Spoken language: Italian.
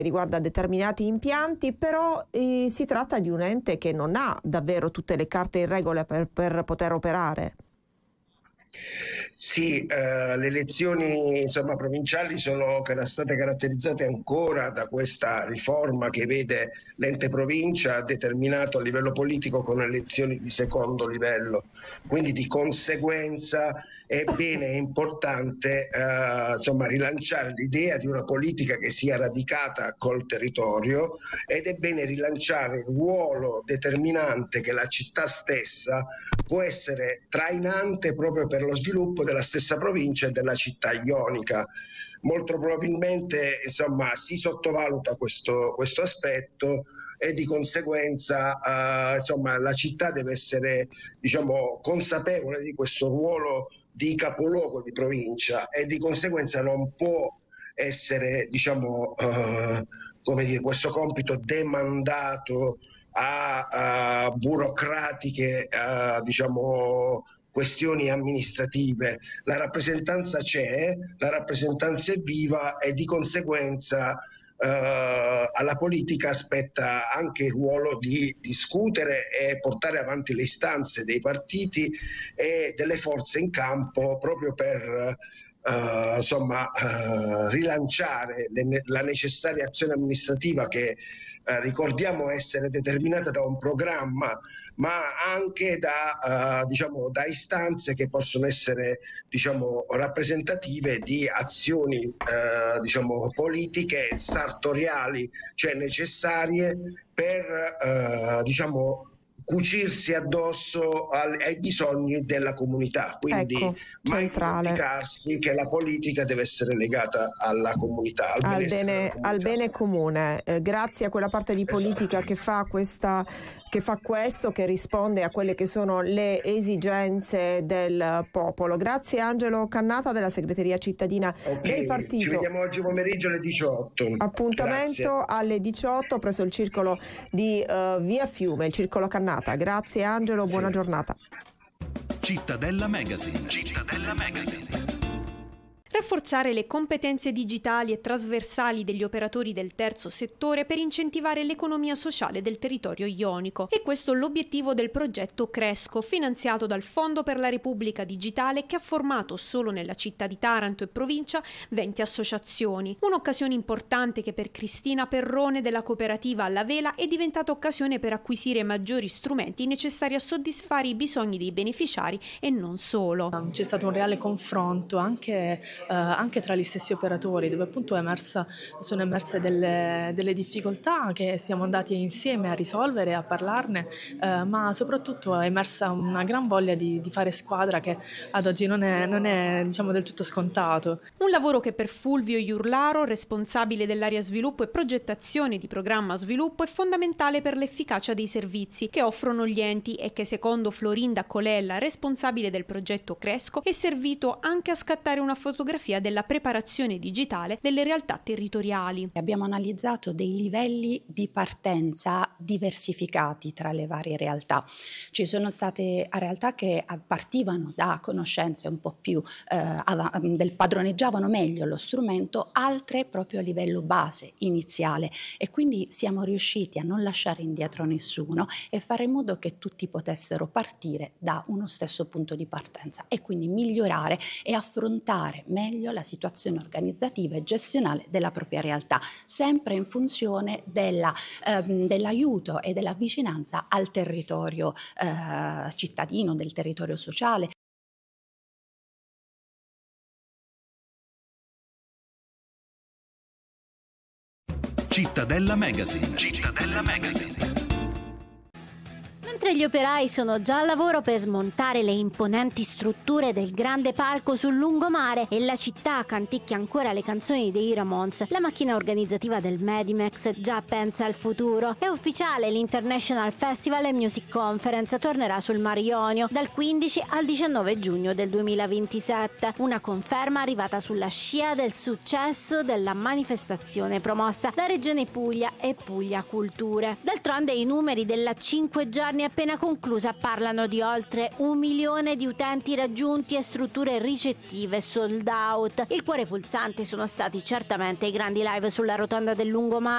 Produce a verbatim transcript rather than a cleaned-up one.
riguarda determinati impianti, però eh, si tratta di un ente che non ha davvero tutte le carte in regola per, per poter operare. Sì, eh, le elezioni insomma, provinciali sono state caratterizzate ancora da questa riforma che vede l'ente provincia determinato a livello politico con elezioni di secondo livello, quindi di conseguenza è bene, è importante eh, insomma, rilanciare l'idea di una politica che sia radicata col territorio ed è bene rilanciare il ruolo determinante che la città stessa può essere trainante proprio per lo sviluppo della stessa provincia e della città ionica. Molto probabilmente insomma, si sottovaluta questo, questo aspetto e di conseguenza eh, insomma, la città deve essere diciamo, consapevole di questo ruolo di capoluogo di provincia e di conseguenza non può essere diciamo, eh, come dire, questo compito demandato a, a burocratiche a, diciamo, questioni amministrative. La rappresentanza c'è, la rappresentanza è viva e di conseguenza Uh, alla politica spetta anche il ruolo di discutere e portare avanti le istanze dei partiti e delle forze in campo proprio per uh, insomma, uh, rilanciare le, la necessaria azione amministrativa che uh, ricordiamo essere determinata da un programma ma anche da, uh, diciamo, da istanze che possono essere diciamo, rappresentative di azioni uh, diciamo, politiche sartoriali, cioè necessarie per uh, diciamo, cucirsi addosso al, ai bisogni della comunità, quindi ecco, mai centrale. dimenticarsi che la politica deve essere legata alla comunità, al, al, bene, comunità. al bene comune, eh, grazie a quella parte di politica che fa questa che fa questo, che risponde a quelle che sono le esigenze del popolo. Grazie Angelo Cannata della segreteria cittadina okay, del partito. Ci vediamo oggi pomeriggio alle diciotto. Appuntamento Grazie. alle diciotto presso il circolo di uh, Via Fiume, il circolo Cannata. Grazie Angelo, buona giornata. Cittadella Magazine. Cittadella Magazine. Rafforzare le competenze digitali e trasversali degli operatori del terzo settore per incentivare l'economia sociale del territorio ionico. E questo è l'obiettivo del progetto Cresco, finanziato dal Fondo per la Repubblica Digitale, che ha formato solo nella città di Taranto e provincia venti associazioni. Un'occasione importante che per Cristina Perrone della cooperativa Alla Vela è diventata occasione per acquisire maggiori strumenti necessari a soddisfare i bisogni dei beneficiari e non solo. C'è stato un reale confronto anche Uh, anche tra gli stessi operatori, dove appunto è emersa, sono emerse delle, delle difficoltà che siamo andati insieme a risolvere, a parlarne, uh, ma soprattutto è emersa una gran voglia di, di fare squadra che ad oggi non è, non è diciamo del tutto scontato. Un lavoro che per Fulvio Iurlaro, responsabile dell'area sviluppo e progettazione di programma sviluppo, è fondamentale per l'efficacia dei servizi che offrono gli enti e che secondo Florinda Colella, responsabile del progetto Cresco, è servito anche a scattare una fotografia della preparazione digitale delle realtà territoriali. Abbiamo analizzato dei livelli di partenza diversificati tra le varie realtà. Ci sono state realtà che partivano da conoscenze un po' più eh, del padroneggiavano meglio lo strumento, altre proprio a livello base, iniziale, e quindi siamo riusciti a non lasciare indietro nessuno e fare in modo che tutti potessero partire da uno stesso punto di partenza e quindi migliorare e affrontare meglio la situazione organizzativa e gestionale della propria realtà, sempre in funzione della, ehm, dell'aiuto e della vicinanza al territorio eh, cittadino, del territorio sociale. Cittadella Magazine. Cittadella Magazine. Mentre gli operai sono già al lavoro per smontare le imponenti strutture del grande palco sul lungomare e la città canticchia ancora le canzoni dei Ramones, la macchina organizzativa del Medimex già pensa al futuro. È ufficiale, l'International Festival and Music Conference tornerà sul Mar Ionio dal quindici al diciannove giugno del duemilaventisette, una conferma arrivata sulla scia del successo della manifestazione promossa da Regione Puglia e Puglia Culture. D'altronde i numeri della cinque giorni appena conclusa parlano di oltre un milione di utenti raggiunti e strutture ricettive sold out. Il cuore pulsante sono stati certamente i grandi live sulla rotonda del lungomare,